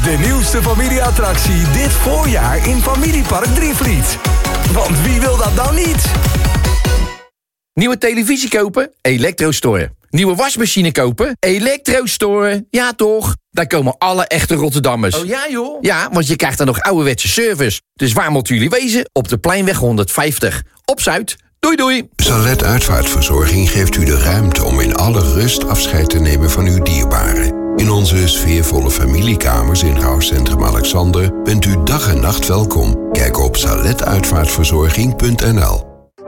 De nieuwste familieattractie dit voorjaar in Familiepark Drievliet. Want wie wil dat nou niet? Nieuwe televisie kopen? Elektrostore. Nieuwe wasmachine kopen? Elektrostore. Ja toch? Daar komen alle echte Rotterdammers. Oh ja joh? Ja, want je krijgt dan nog ouderwetse service. Dus waar moeten jullie wezen? Op de Pleinweg 150. Op Zuid. Doei doei. Salet Uitvaartverzorging geeft u de ruimte om in alle rust afscheid te nemen van uw dierbaren. In onze sfeervolle familiekamers in Rouwcentrum Alexander bent u dag en nacht welkom. Kijk op saletuitvaartverzorging.nl.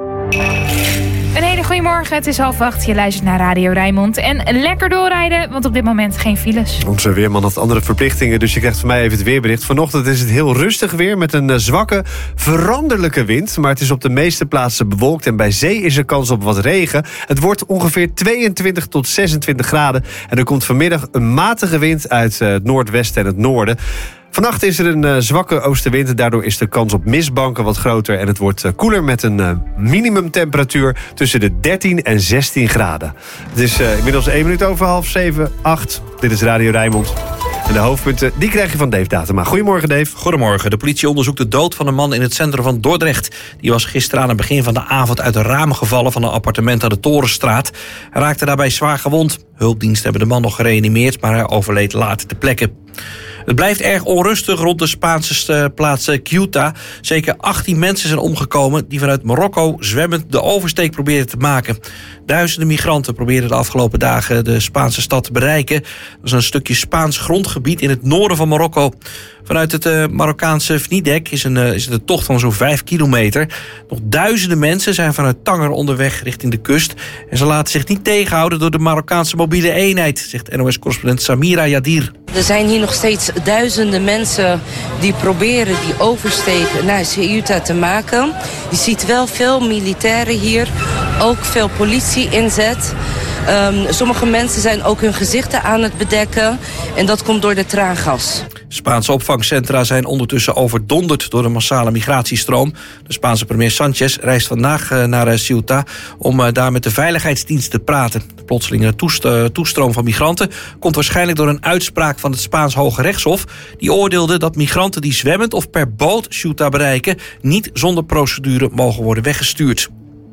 Een hele goede morgen, het is 7:30. Je luistert naar Radio Rijnmond. En lekker doorrijden, want op dit moment geen files. Onze weerman had andere verplichtingen, dus je krijgt van mij even het weerbericht. Vanochtend is het heel rustig weer met een zwakke, veranderlijke wind. Maar het is op de meeste plaatsen bewolkt en bij zee is er kans op wat regen. Het wordt ongeveer 22 tot 26 graden. En er komt vanmiddag een matige wind uit het noordwesten en het noorden. Vannacht is er een zwakke oostenwind. Daardoor is de kans op mistbanken wat groter. En het wordt koeler met een minimumtemperatuur tussen de 13 en 16 graden. Het is inmiddels 1 minuut over 6:30, 8. Dit is Radio Rijnmond. En de hoofdpunten die krijg je van Dave Datema. Goedemorgen, Dave. Goedemorgen. De politie onderzoekt de dood van een man in het centrum van Dordrecht. Die was gisteren aan het begin van de avond uit de ramen gevallen van een appartement aan de Torenstraat. Hij raakte daarbij zwaar gewond. Hulpdiensten hebben de man nog gereanimeerd, maar hij overleed later ter plekke. Het blijft erg onrustig rond de Spaanse plaats Ceuta. Zeker 18 mensen zijn omgekomen die vanuit Marokko zwemmend de oversteek probeerden te maken. Duizenden migranten probeerden de afgelopen dagen de Spaanse stad te bereiken. Dat is een stukje Spaans grondgebied in het noorden van Marokko. Vanuit het Marokkaanse Vnidek is het een tocht van zo'n 5 kilometer. Nog duizenden mensen zijn vanuit Tanger onderweg richting de kust. En ze laten zich niet tegenhouden door de Marokkaanse mobiele eenheid, zegt NOS-correspondent Samira Yadir. Er zijn hier nog steeds duizenden mensen die proberen die oversteek naar Ceuta te maken. Je ziet wel veel militairen hier, ook veel politie-inzet. Sommige mensen zijn ook hun gezichten aan het bedekken en dat komt door de traangas. Spaanse opvangcentra zijn ondertussen overdonderd door de massale migratiestroom. De Spaanse premier Sanchez reist vandaag naar Ceuta om daar met de veiligheidsdienst te praten. De plotselinge toestroom van migranten komt waarschijnlijk door een uitspraak van het Spaans Hoge Rechtshof. Die oordeelde dat migranten die zwemmend of per boot Ceuta bereiken niet zonder procedure mogen worden weggestuurd.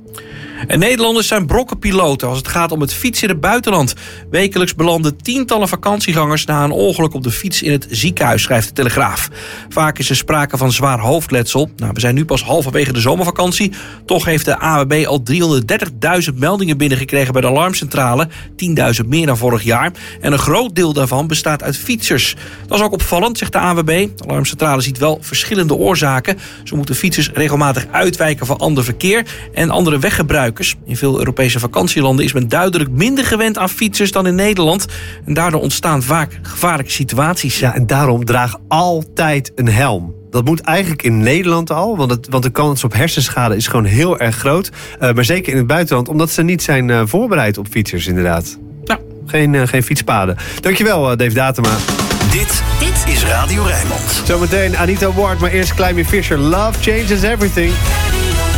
En Nederlanders zijn brokkenpiloten als het gaat om het fietsen in het buitenland. Wekelijks belanden tientallen vakantiegangers na een ongeluk op de fiets in het ziekenhuis, schrijft de Telegraaf. Vaak is er sprake van zwaar hoofdletsel. We zijn nu pas halverwege de zomervakantie. Toch heeft de ANWB al 330.000 meldingen binnengekregen bij de alarmcentrale. 10.000 meer dan vorig jaar. En een groot deel daarvan bestaat uit fietsers. Dat is ook opvallend, zegt de ANWB. De alarmcentrale ziet wel verschillende oorzaken. Zo moeten fietsers regelmatig uitwijken voor ander verkeer en andere weggebruikers. In veel Europese vakantielanden is men duidelijk minder gewend aan fietsers dan in Nederland. En daardoor ontstaan vaak gevaarlijke situaties. Ja, en daarom draag altijd een helm. Dat moet eigenlijk in Nederland al, want de kans op hersenschade is gewoon heel erg groot. Maar zeker in het buitenland, omdat ze niet zijn voorbereid op fietsers inderdaad. Ja. Geen fietspaden. Dankjewel, Dave Datema. Dit is Radio Rijnmond. Zometeen Anita Ward, maar eerst Climby Fisher. Love changes everything.